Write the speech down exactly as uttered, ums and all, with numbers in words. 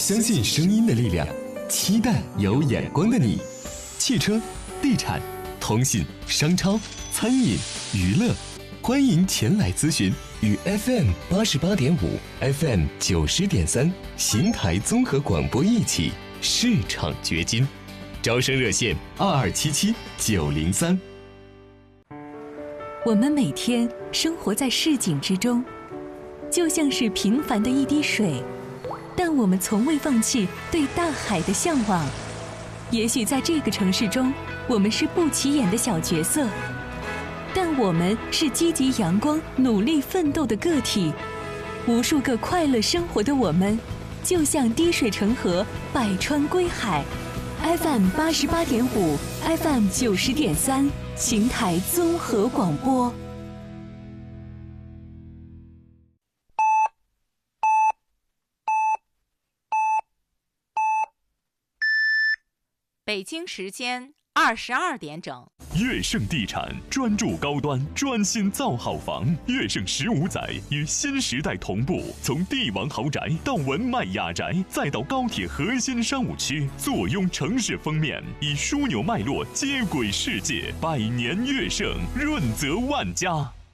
相信声音的力量，期待有眼光的你。汽车、地产、通信、商超、餐饮、娱乐，欢迎前来咨询。与 F M 八十八点五、F M 九十点三邢台综合广播一起市场掘金。招生热线二二七七九零三。 我们每天生活在市井之中，就像是平凡的一滴水，但我们从未放弃对大海的向往。也许在这个城市中，我们是不起眼的小角色，但我们是积极阳光、努力奋斗的个体。无数个快乐生活的我们，就像滴水成河，百川归海。F M 八十八点五 ，F M 九十点三，邢台综合广播。 北京时间二十二点整。 悦盛地产专注高端，专心造好房。悦盛十五载与新时代同步，从帝王豪宅到文迈雅宅，再到高铁核心商务区，坐拥城市封面，以枢纽脉络接轨世界。百年悦盛，润泽万家。